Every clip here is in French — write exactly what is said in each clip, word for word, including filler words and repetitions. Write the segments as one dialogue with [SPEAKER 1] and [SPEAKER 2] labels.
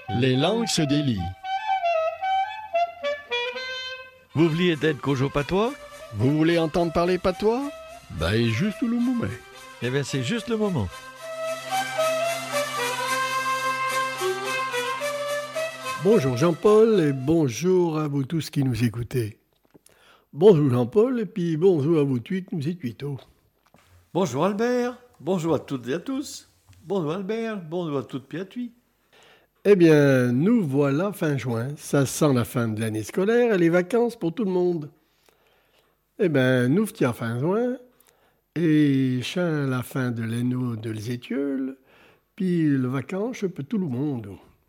[SPEAKER 1] Les langues se délient.
[SPEAKER 2] Vous vouliez d'être Kojo Patois?
[SPEAKER 1] Vous voulez entendre parler patois? Ben, juste le moment.
[SPEAKER 2] Eh bien, c'est juste le moment.
[SPEAKER 3] Bonjour Jean-Paul et bonjour à vous tous qui nous écoutez. Bonjour Jean-Paul et puis bonjour à vous tous qui nous écoutez.
[SPEAKER 4] Bonjour Albert, bonjour à toutes et à tous. Bonjour Albert, bonjour à toutes et à tous.
[SPEAKER 3] Eh bien, nous voilà fin juin. Ça sent la fin de l'année scolaire et les vacances pour tout le monde. Eh bien, nous tiens fin juin et chien la fin de l'anneau de l'Étiole, puis le vacances pour tout le monde.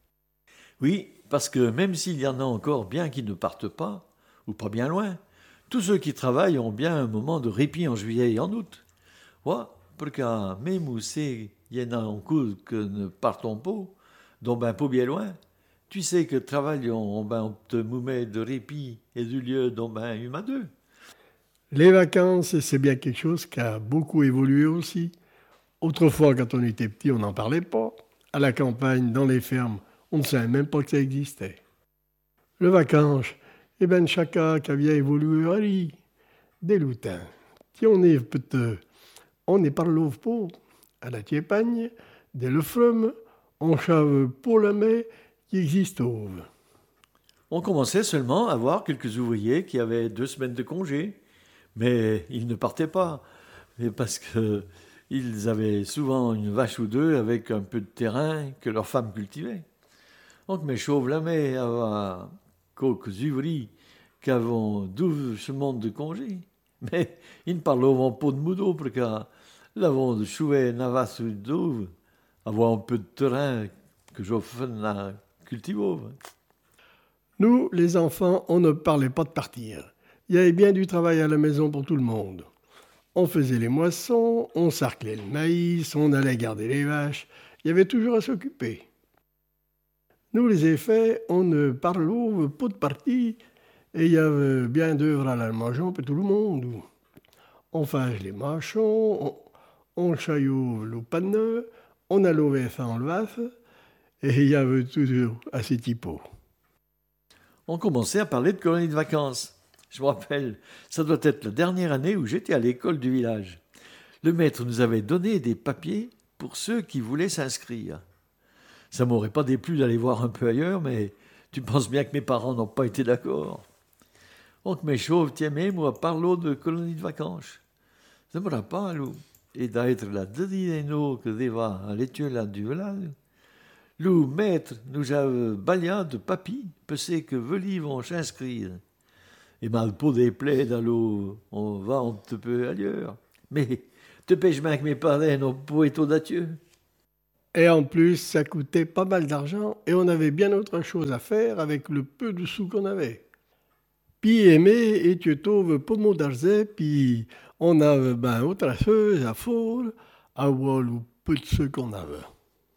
[SPEAKER 4] Oui, parce que même s'il y en a encore bien qui ne partent pas, ou pas bien loin, tous ceux qui travaillent ont bien un moment de répit en juillet et en août. Ouais, parce que même où c'est, il y en a encore que ne partons pas, dont ben pas bien loin, tu sais que travaillons, ben on te moumet de répit et du lieu dont ben humain deux.
[SPEAKER 3] Les vacances, c'est bien quelque chose qui a beaucoup évolué aussi. Autrefois, quand on était petit, on n'en parlait pas. À la campagne, dans les fermes, on ne savait même pas que ça existait. Les vacances, eh bien, chacun qui a bien évolué, allez, des lutins. Si on est peut-être, on n'est pas le pas, à la Tiepagne, des lefrums, on chave pour la main qui existe au.
[SPEAKER 4] On commençait seulement à voir quelques ouvriers qui avaient deux semaines de congé, mais ils ne partaient pas, et parce qu'ils avaient souvent une vache ou deux avec un peu de terrain que leurs femmes cultivaient. Donc mes chauves la main avaient quelques ouvriers qui avaient douze semaines de congé, mais ils ne parlaient pas de moudou, parce que l'avant de chouer navas ou douve, avoir un peu de terrain que je fais cultiver.
[SPEAKER 3] Nous, les enfants, on ne parlait pas de partir. Il y avait bien du travail à la maison pour tout le monde. On faisait les moissons, on sarclait le maïs, on allait garder les vaches. Il y avait toujours à s'occuper. Nous, les effets, on ne parlait pas de partir et il y avait bien d'œuvres à la maison pour tout le monde. On faisait les machons, on, on chaillait le panneau, on a levé ça en le vaf et il y avait toujours assez typos.
[SPEAKER 4] On commençait à parler de colonies de vacances. Je me rappelle, ça doit être la dernière année où j'étais à l'école du village. Le maître nous avait donné des papiers pour ceux qui voulaient s'inscrire. Ça m'aurait pas déplu d'aller voir un peu ailleurs, mais tu penses bien que mes parents n'ont pas été d'accord. Donc mes chauves, tiens même, moi, parlons de colonies de vacances. Ça me rappelle, et d'être la dernière que deva à l'étude du village. Le maître nous a balayé de papier, parce que veulent vont s'inscrire. Et mal pour des plaies dans l'eau, on va un petit peu ailleurs. Mais te pêche bien que mes parents n'ont pas été audacieux.
[SPEAKER 3] Et en plus, ça coûtait pas mal d'argent et on avait bien autre chose à faire avec le peu de sous qu'on avait. Puis aimer et tu trouves pas mot d'argent, puis on avait ben autre chose à faire, à voir le peu de ce qu'on avait.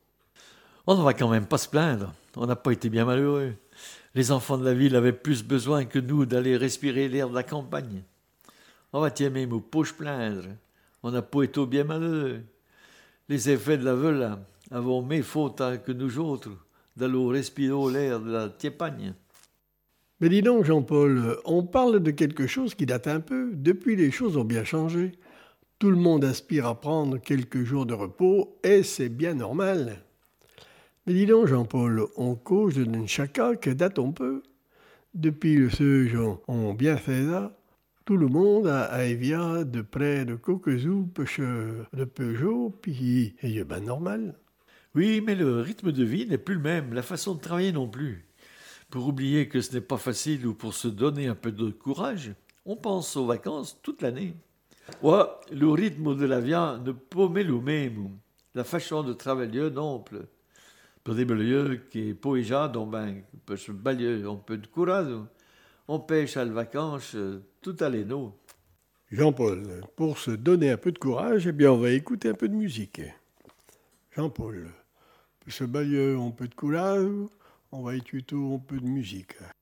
[SPEAKER 4] On ne va quand même pas se plaindre, on n'a pas été bien malheureux. Les enfants de la ville avaient plus besoin que nous d'aller respirer l'air de la campagne. On va tiens même au poche plaindre, on n'a pas été bien malheureux. Les effets de la veule avons mes fautes que nous autres, d'aller respirer l'air de la Tiepagne.
[SPEAKER 3] Mais dis donc Jean-Paul, on parle de quelque chose qui date un peu. Depuis, les choses ont bien changé. Tout le monde aspire à prendre quelques jours de repos et c'est bien normal. Mais dis donc Jean-Paul, on cause d'une chacun qui date un peu. Depuis que ceux gens ont bien fait ça, tout le monde a évia de près de Coquezou, de Peugeot, puis c'est ben normal.
[SPEAKER 4] Oui, mais le rythme de vie n'est plus le même, la façon de travailler non plus. Pour oublier que ce n'est pas facile ou pour se donner un peu de courage, on pense aux vacances toute l'année. Ouais, le rythme de la vie ne peut pas le même. La façon de travailler non plus. Pour des lieux qui est poéja, donc ben, peut se balayer un peu de courage. On pêche à la vacances tout à l'éno.
[SPEAKER 3] Jean-Paul, pour se donner un peu de courage, eh bien on va écouter un peu de musique. Jean-Paul, pour se balayer un peu de courage, on va écouter un peu de musique.